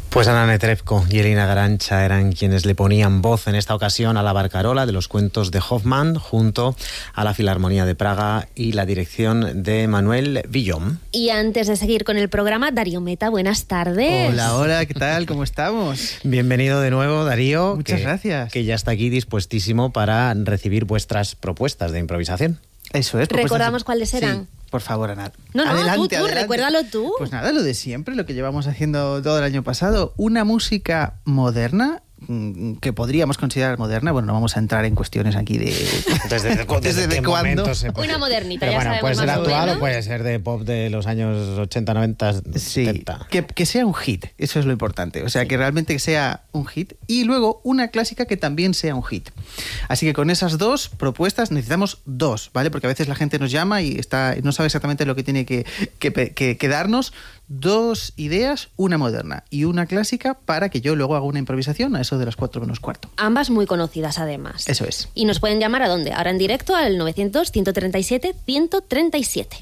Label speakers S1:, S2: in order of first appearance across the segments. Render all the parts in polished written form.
S1: Pues Ana Netrebko y Elina Garancha eran quienes le ponían voz en esta ocasión a la barcarola de los cuentos de Hoffmann, junto a la Filarmonía de Praga y la dirección de Manuel Villón.
S2: Y antes de seguir con el programa, Darío Meta, buenas tardes.
S3: Hola, hola, ¿qué tal? ¿Cómo estamos?
S1: Bienvenido de nuevo, Darío.
S3: Muchas gracias.
S1: Que ya está aquí dispuestísimo para recibir vuestras propuestas de improvisación.
S3: Eso es.
S2: ¿Recordamos cuáles eran?
S3: Sí. Por favor, Ana.
S2: No,
S3: adelante,
S2: tú,
S3: adelante.
S2: recuérdalo tú.
S3: Pues nada, lo de siempre, lo que llevamos haciendo todo el año pasado. Una música moderna, que podríamos considerar moderna. Bueno, no vamos a entrar en cuestiones aquí de...
S1: ¿Desde
S3: cuándo?
S2: Una modernita,
S1: pero
S2: ya
S1: bueno,
S2: sabemos
S1: puede ser
S2: más o
S1: actual
S2: menos.
S1: o puede ser de pop de los años 80, 90,
S3: Sí,
S1: 70.
S3: que sea un hit, eso es lo importante. O sea, que realmente sea un hit. Y luego una clásica que también sea un hit. Así que con esas dos propuestas necesitamos dos, ¿vale? Porque a veces la gente nos llama y no sabe exactamente lo que tiene que darnos. Dos ideas, una moderna y una clásica, para que yo luego haga una improvisación a eso de las 4 menos cuarto.
S2: Ambas muy conocidas, además.
S3: Eso es.
S2: ¿Y nos pueden llamar a dónde? Ahora en directo al 900-137-137.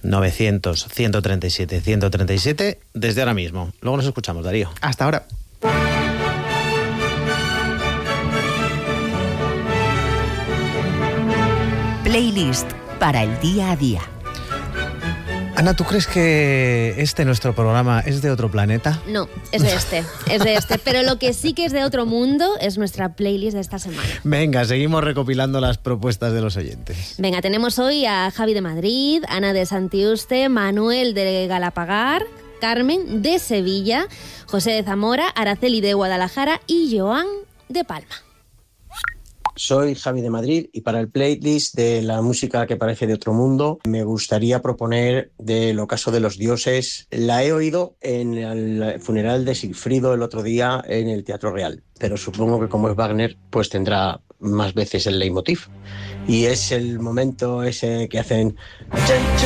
S1: 900-137-137 desde ahora mismo. Luego nos escuchamos, Darío.
S3: Hasta ahora.
S4: Playlist para el día a día.
S1: Ana, ¿tú crees que nuestro programa es de otro planeta?
S2: No, es de este. Pero lo que sí que es de otro mundo es nuestra playlist de esta semana.
S1: Venga, seguimos recopilando las propuestas de los oyentes.
S2: Venga, tenemos hoy a Javi de Madrid, Ana de Santiuste, Manuel de Galapagar, Carmen de Sevilla, José de Zamora, Araceli de Guadalajara y Joan de Palma.
S5: Soy Javi de Madrid y para el playlist de la música que parece de otro mundo me gustaría proponer del Ocaso de los Dioses. La he oído en el funeral de Sigfrido el otro día en el Teatro Real, pero supongo que como es Wagner pues tendrá más veces el leitmotiv. Y es el momento ese que hacen...